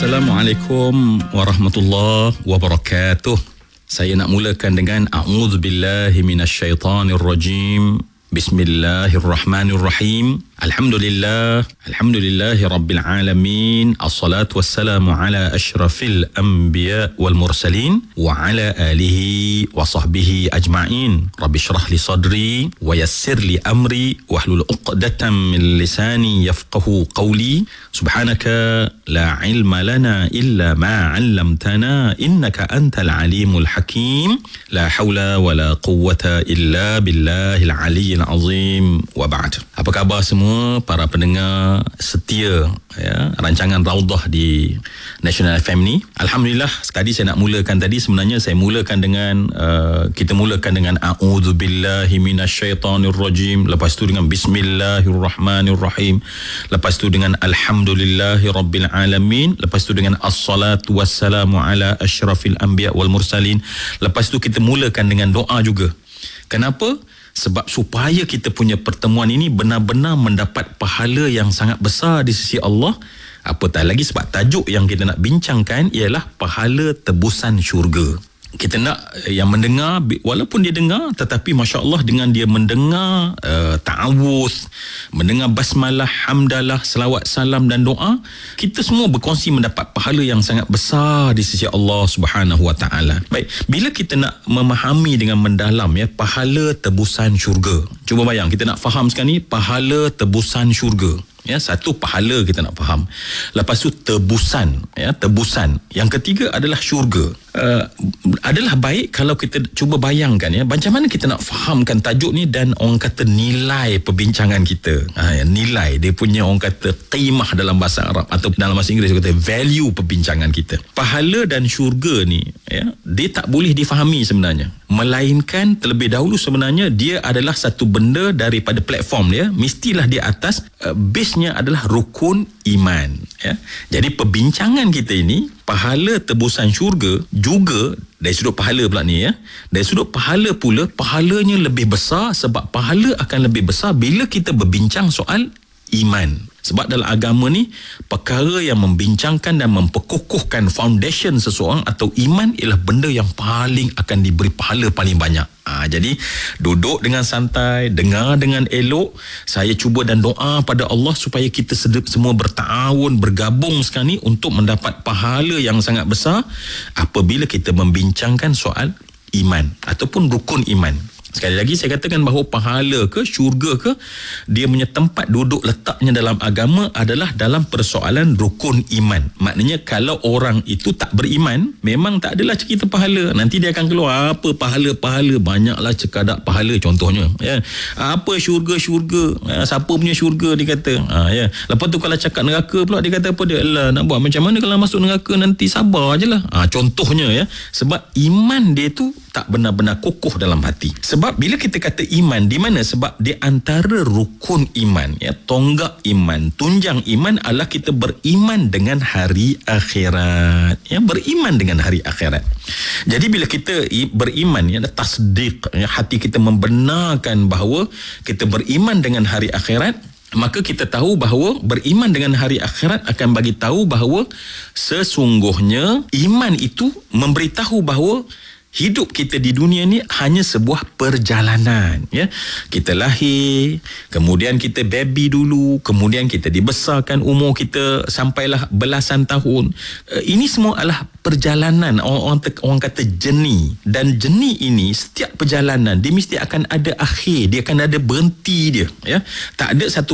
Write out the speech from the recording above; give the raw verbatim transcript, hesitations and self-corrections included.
Assalamualaikum warahmatullahi wabarakatuh. Saya nak mulakan dengan a'udzubillahi minasyaitanirrajim. Bismillahirrahmanirrahim. Alhamdulillah, alhamdulillahi rabbil alamin. Assalatu wassalamu ala asyrafil anbiya wal mursalin wa ala alihi wa sahbihi ajma'in. Rabbi shrah li sadri wa yassir li amri wahlul 'uqdatam min lisani yafqahu qawli. Subhanaka la ilma lana illa ma 'allamtana innaka antal alimul hakim. La haula wa la quwwata illa billahil aliyyil azim. Wa ba'd. Apa khabar semua para pendengar setia ya, rancangan Raudah di National F M ni? Alhamdulillah, sekali saya nak mulakan tadi, sebenarnya saya mulakan dengan uh, kita mulakan dengan a'udzubillahi minasyaitanirrajim, lepas tu dengan bismillahirrahmanirrahim, lepas tu dengan alhamdulillahi rabbil alamin, lepas tu dengan assalatu wassalamu ala asyrafil anbiya wal mursalin, lepas tu kita mulakan dengan doa juga. Kenapa? Sebab supaya kita punya pertemuan ini benar-benar mendapat pahala yang sangat besar di sisi Allah. Apatah lagi sebab tajuk yang kita nak bincangkan ialah pahala tebusan syurga. Kita nak yang mendengar, walaupun dia dengar, tetapi Masya Allah dengan dia mendengar uh, ta'awuz, mendengar basmalah, hamdalah, selawat, salam dan doa, kita semua berkongsi mendapat pahala yang sangat besar di sisi Allah Subhanahu Wa Taala. Baik, bila kita nak memahami dengan mendalam ya pahala tebusan syurga. Cuba bayang, kita nak faham sekarang ni pahala tebusan syurga. Ya, satu pahala kita nak faham. Lepas tu tebusan, ya, tebusan. Yang ketiga adalah syurga. Uh, adalah baik kalau kita cuba bayangkan ya, macam mana kita nak fahamkan tajuk ni dan orang kata nilai perbincangan kita. Ha, ya, nilai dia punya orang kata qimah dalam bahasa Arab atau dalam bahasa Inggeris kata value perbincangan kita. Pahala dan syurga ni ya, dia tak boleh difahami sebenarnya. Melainkan terlebih dahulu sebenarnya dia adalah satu benda daripada platform dia, mestilah di atas uh, base-nya adalah rukun iman ya. Jadi perbincangan kita ini pahala tebusan syurga juga dari sudut pahala pula ni ya. Dari sudut pahala pula, pahalanya lebih besar sebab pahala akan lebih besar bila kita berbincang soal iman. Sebab dalam agama ni, perkara yang membincangkan dan memperkukuhkan foundation seseorang atau iman ialah benda yang paling akan diberi pahala paling banyak. Ha, jadi, duduk dengan santai, dengar dengan elok. Saya cuba dan doa pada Allah supaya kita semua berta'awun, bergabung sekarang ni untuk mendapat pahala yang sangat besar apabila kita membincangkan soal iman ataupun rukun iman. Sekali lagi saya katakan bahawa pahala ke syurga ke, dia punya tempat duduk letaknya dalam agama adalah dalam persoalan rukun iman. Maknanya kalau orang itu tak beriman, memang tak adalah cerita pahala. Nanti dia akan keluar apa pahala-pahala, banyaklah cekadak pahala contohnya ya. Apa syurga-syurga, ya, siapa punya syurga dia kata. Ha, ya. Lepas tu kalau cakap neraka pula dia kata apa dia? Alah, nak buat macam mana kalau masuk neraka, nanti sabar je lah. Ha, contohnya ya. Sebab iman dia tu tak benar-benar kukuh dalam hati. Sebab bila kita kata iman, di mana? Sebab di antara rukun iman, ya, tonggak iman, tunjang iman adalah kita beriman dengan hari akhirat. Ya, beriman dengan hari akhirat. Jadi bila kita beriman, ya, tasdiq, ya, hati kita membenarkan bahawa kita beriman dengan hari akhirat, maka kita tahu bahawa beriman dengan hari akhirat akan bagi tahu bahawa sesungguhnya iman itu memberitahu bahawa hidup kita di dunia ni hanya sebuah perjalanan ya. Kita lahir, kemudian kita baby dulu, kemudian kita dibesarkan, umur kita sampailah belasan tahun. Ini semua adalah perjalanan, orang, orang, orang kata journey. Dan journey ini, setiap perjalanan dia mesti akan ada akhir, dia akan ada berhenti dia ya. Tak ada satu